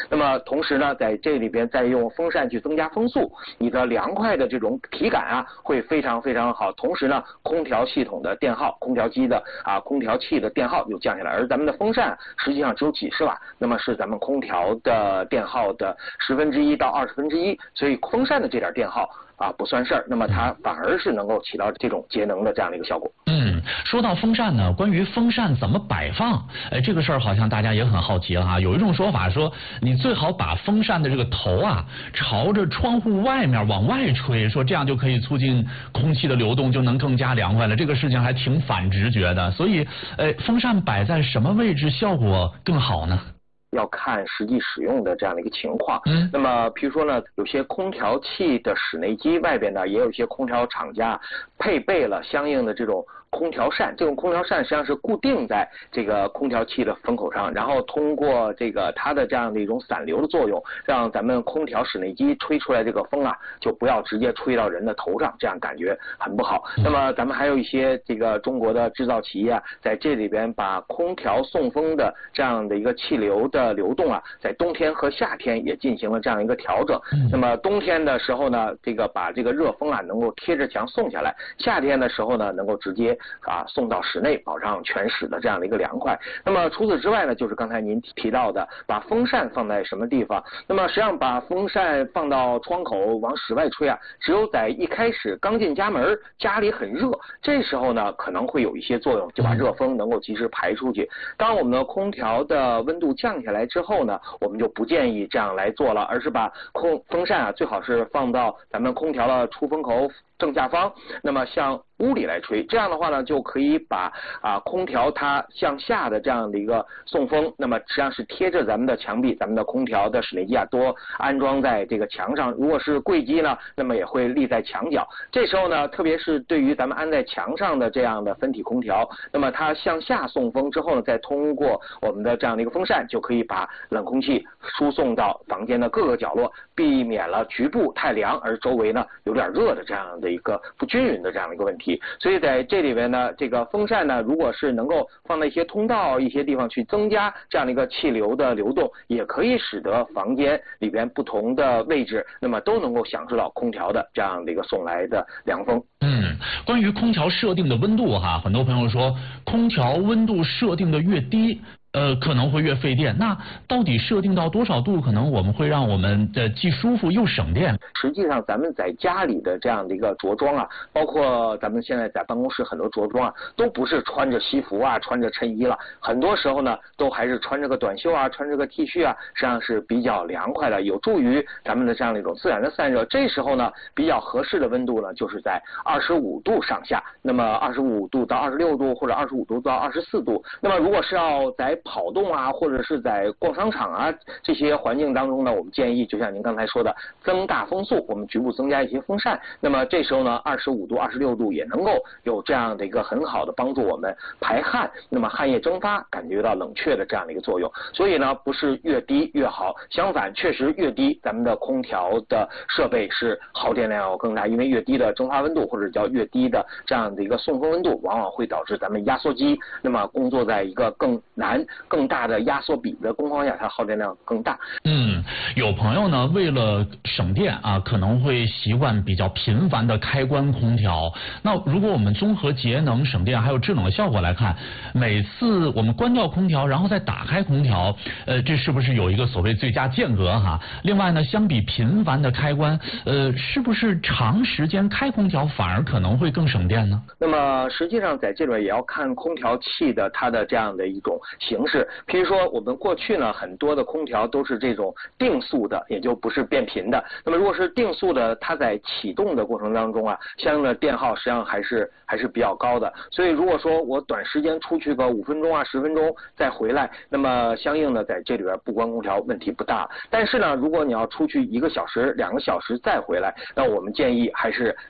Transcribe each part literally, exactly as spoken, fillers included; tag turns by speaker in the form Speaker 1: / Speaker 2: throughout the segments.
Speaker 1: 那么同时呢，在这里边再用风扇去增加风速，你的凉快的这种体感啊会非常非常好。同时呢，空调系统的电耗，空调机的啊空调器的电耗就降下来，而咱们的风扇实际上只有几十瓦，那么是咱们空调的电耗的十分之一到二十分之一，所以风扇的这点电耗啊不算事儿，那么它反而是能够起到这种节能的这样的一个效果。
Speaker 2: 嗯，说到风扇呢，关于风扇怎么摆放，哎，这个事儿好像大家也很好奇哈。有一种说法说，你最好把风扇的这个头啊朝着窗户外面往外吹，说这样就可以促进空气的流动，就能更加凉快了。这个事情还挺反直觉的，所以，呃，风扇摆在什么位置效果更好呢？
Speaker 1: 要看实际使用的这样的一个情况。
Speaker 2: 嗯，
Speaker 1: 那么比如说呢，有些空调器的室内机外边呢，也有一些空调厂家配备了相应的这种空调扇，这种空调扇实际上是固定在这个空调器的风口上，然后通过这个它的这样的一种散流的作用，让咱们空调室内机吹出来这个风啊，就不要直接吹到人的头上，这样感觉很不好。那么咱们还有一些这个中国的制造企业啊，在这里边把空调送风的这样的一个气流的流动啊，在冬天和夏天也进行了这样一个调整。那么冬天的时候呢，这个把这个热风啊能够贴着墙送下来，夏天的时候呢，能够直接啊送到室内，保障全室的这样的一个凉快。那么除此之外呢，就是刚才您提到的把风扇放在什么地方。那么实际上把风扇放到窗口往室外吹啊，只有在一开始刚进家门，家里很热，这时候呢可能会有一些作用，就把热风能够及时排出去。当我们的空调的温度降下来之后呢，我们就不建议这样来做了，而是把空风扇啊最好是放到咱们空调的出风口正下方，那么向屋里来吹，这样的话呢，就可以把啊空调它向下的这样的一个送风，那么实际上是贴着咱们的墙壁，咱们的空调的室内机啊多安装在这个墙上，如果是柜机呢，那么也会立在墙角。这时候呢，特别是对于咱们安在墙上的这样的分体空调，那么它向下送风之后呢，再通过我们的这样的一个风扇，就可以把冷空气输送到房间的各个角落，避免了局部太凉而周围呢有点热的这样的一个不均匀的这样的一个问题。所以在这里边呢，这个风扇呢，如果是能够放在一些通道、一些地方去增加这样的一个气流的流动，也可以使得房间里边不同的位置，那么都能够享受到空调的这样的一个送来的凉风。
Speaker 2: 嗯，关于空调设定的温度哈，很多朋友说空调温度设定的越低，呃，可能会越费电。那到底设定到多少度，可能我们会让我们的既舒服又省电？
Speaker 1: 实际上，咱们在家里的这样的一个着装啊，包括咱们现在在办公室很多着装啊，都不是穿着西服啊，穿着衬衣了，很多时候呢，都还是穿着个短袖啊，穿着个 T 恤啊，实际上是比较凉快的，有助于咱们的这样的一种自然的散热。这时候呢，比较合适的温度呢，就是在二十五度上下，那么二十五度到二十六度，或者二十五度到二十四度。那么如果是要在跑动啊，或者是在逛商场啊这些环境当中呢，我们建议就像您刚才说的，增大风速，我们局部增加一些风扇。那么这时候呢，二十五度、二十六度也能够有这样的一个很好的帮助我们排汗，那么汗液蒸发，感觉到冷却的这样的一个作用。所以呢，不是越低越好，相反，确实越低，咱们的空调的设备是耗电量要更大，因为越低的蒸发温度或者叫越低的这样的一个送风温度，往往会导致咱们压缩机那么工作在一个更难、更大的压缩比的工况下，它耗电量更大。
Speaker 2: 嗯，有朋友呢，为了省电啊，可能会习惯比较频繁的开关空调。那如果我们综合节能、省电还有制冷的效果来看，每次我们关掉空调，然后再打开空调，呃，这是不是有一个所谓最佳间隔哈？另外呢，相比频繁的开关，呃，是不是长时间开空调反而可能会更省电呢？
Speaker 1: 那么实际上在这里也要看空调器的它的这样的一种形式。譬如说我们过去呢，很多的空调都是这种定速的，也就不是变频的。那么如果是定速的，它在启动的过程当中啊，相应的电耗实际上还是还是比较高的。所以如果说我短时间出去个五分钟啊、十分钟再回来，那么相应的在这里边不关空调问题不大。但是呢，如果你要出去一个小时、两个小时再回来，那我们建议还是要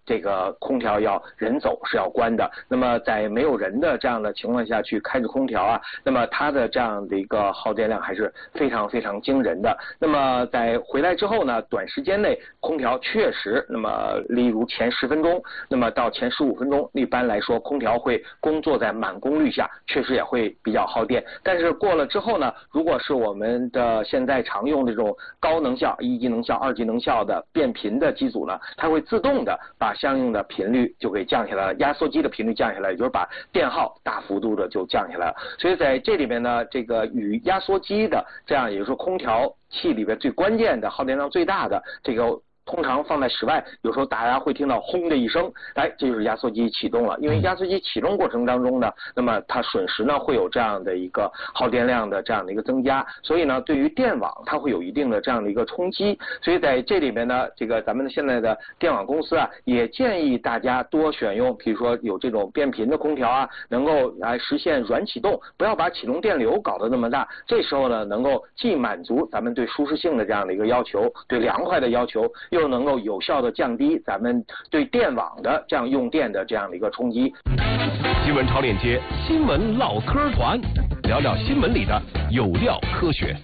Speaker 1: 这个空调要人走是要关的。那么在没有人的这样的情况下去开着空调啊，那么它的这样的一个耗电量还是非常非常惊人的。那么在回来之后呢，短时间内空调确实，那么例如前十分钟，那么到前十五分钟，一般来说空调会工作在满功率下，确实也会比较耗电。但是过了之后呢，如果是我们的现在常用这种高能效、一级能效、二级能效的变频的机组呢，它会自动的把相应的频率就给降下来了，压缩机的频率降下来，也就是把电耗大幅度的就降下来了。所以在这里面呢，这个与压缩机的这样，也就是说空调器里边最关键的耗电量最大的这个，通常放在室外，有时候大家会听到轰的一声，哎，这就是压缩机启动了。因为压缩机启动过程当中呢，那么它瞬时呢会有这样的一个耗电量的这样的一个增加，所以呢对于电网它会有一定的这样的一个冲击。所以在这里面呢，这个咱们现在的电网公司啊，也建议大家多选用，比如说有这种变频的空调啊，能够来实现软启动，不要把启动电流搞得那么大。这时候呢，能够既满足咱们对舒适性的这样的一个要求，对凉快的要求，又能够有效的降低咱们对电网的这样用电的这样的一个冲击。
Speaker 3: 新闻超链接，新闻唠嗑团，聊聊新闻里的有料科学。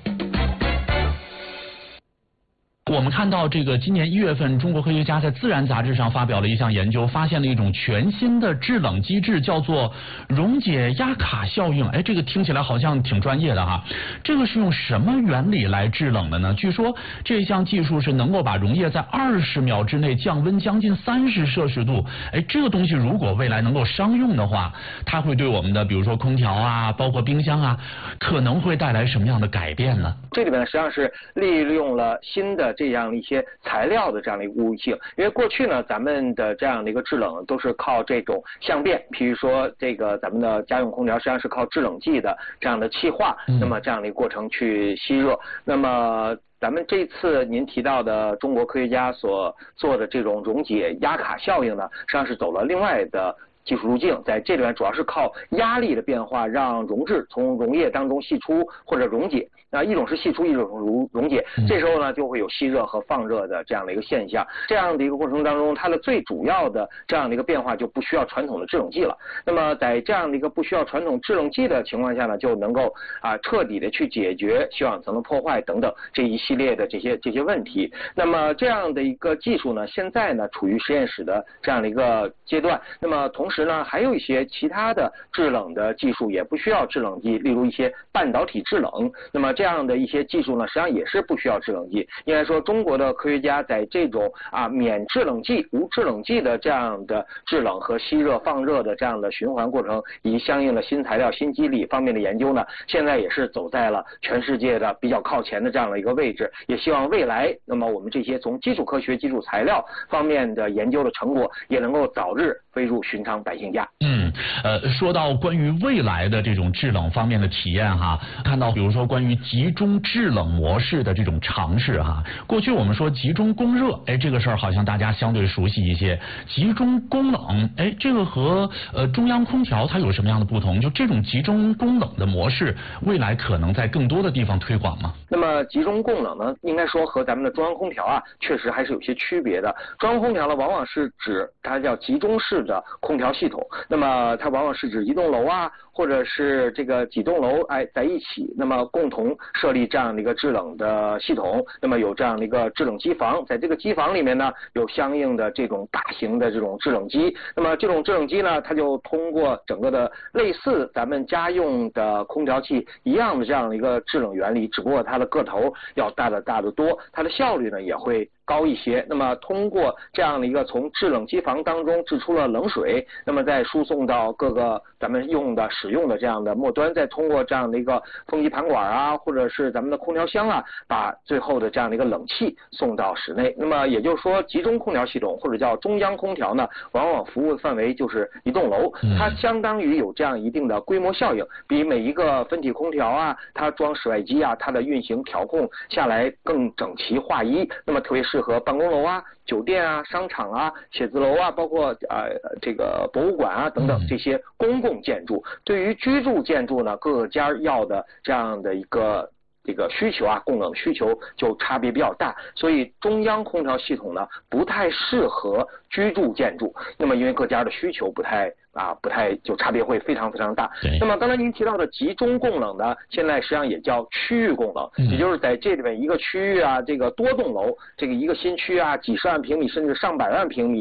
Speaker 2: 我们看到这个今年一月份，中国科学家在《自然》杂志上发表了一项研究，发现了一种全新的制冷机制，叫做溶解压卡效应。哎，这个听起来好像挺专业的哈。这个是用什么原理来制冷的呢？据说这项技术是能够把溶液在二十秒之内降温将近三十摄氏度。哎，这个东西如果未来能够商用的话，它会对我们的比如说空调啊，包括冰箱啊，可能会带来什么样的改变呢？
Speaker 1: 这里面实际上是利用了新的这样一些材料的这样的一个物性。因为过去呢，咱们的这样的一个制冷都是靠这种相变，比如说这个咱们的家用空调实际上是靠制冷剂的这样的气化，那么这样的一个过程去吸热。那么咱们这次您提到的中国科学家所做的这种溶解压卡效应呢，实际上是走了另外的技术路径，在这里面主要是靠压力的变化，让溶质从溶液当中析出或者溶解。那一种是析出，一种是溶溶解。这时候呢，就会有吸热和放热的这样的一个现象。这样的一个过程当中，它的最主要的这样的一个变化就不需要传统的制冷剂了。那么在这样的一个不需要传统制冷剂的情况下呢，就能够啊彻底的去解决休氧层的破坏等等这一系列的这些这些问题。那么这样的一个技术呢，现在呢处于实验室的这样的一个阶段。那么同时呢，还有一些其他的制冷的技术也不需要制冷剂，例如一些半导体制冷。那么这样的一些技术呢，实际上也是不需要制冷剂。应该说，中国的科学家在这种啊免制冷剂、无制冷剂的这样的制冷和吸热放热的这样的循环过程，以及相应的新材料、新机理方面的研究呢，现在也是走在了全世界的比较靠前的这样的一个位置。也希望未来，那么我们这些从基础科学、基础材料方面的研究的成果，也能够早日飞入寻常百姓家。
Speaker 2: 嗯，呃，说到关于未来的这种制冷方面的体验哈，看到比如说关于集中制冷模式的这种尝试哈。过去我们说集中供热，哎，这个事儿好像大家相对熟悉一些。集中供冷，哎，这个和呃中央空调它有什么样的不同？就这种集中供冷的模式，未来可能在更多的地方推广吗？
Speaker 1: 那么集中供冷呢，应该说和咱们的中央空调啊，确实还是有些区别的。中央空调呢，往往是指它叫集中式的空调系统，那么它往往是指一栋楼啊，或者是这个几栋楼哎在一起，那么共同设立这样的一个制冷的系统，那么有这样的一个制冷机房，在这个机房里面呢，有相应的这种大型的这种制冷机，那么这种制冷机呢，它就通过整个的类似咱们家用的空调器一样的这样的一个制冷原理，只不过它的个头要大得大得多，它的效率呢也会高一些。那么通过这样的一个从制冷机房当中制出了冷水，那么再输送到各个咱们用的使用的这样的末端，再通过这样的一个风机盘管啊，或者是咱们的空调箱啊，把最后的这样的一个冷气送到室内。那么也就是说，集中空调系统或者叫中央空调呢，往往服务范围就是一栋楼，它相当于有这样一定的规模效应，比每一个分体空调啊，它装室外机啊，它的运行调控下来更整齐划一。那么特别适合办公楼啊、酒店啊、商场啊、写字楼啊，包括呃这个博物馆啊等等这些公共建筑。对于居住建筑呢，各家要的这样的一个这个需求啊，供冷需求就差别比较大，所以中央空调系统呢不太适合居住建筑。那么因为各家的需求不太啊不太就差别会非常非常大。那么刚才您提到的集中供冷呢，现在实际上也叫区域供冷，嗯、也就是在这里面一个区域啊，这个多栋楼，这个一个新区啊，几十万平米甚至上百万平米。